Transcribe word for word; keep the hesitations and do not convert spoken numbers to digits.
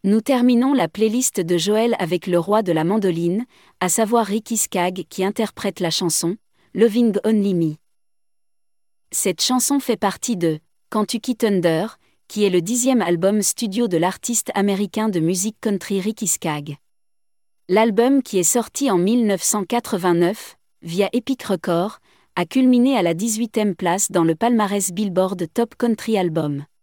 Nous terminons la playlist de Joël avec le roi de la mandoline, à savoir Ricky Skaggs qui interprète la chanson « Loving Only Me ». Cette chanson fait partie de « Kentucky Thunder », qui est le dixième album studio de l'artiste américain de musique country Ricky Skaggs. L'album qui est sorti en mille neuf cent quatre-vingt-neuf, via Epic Records, a culminé à la dix-huitième place dans le palmarès Billboard Top Country Album.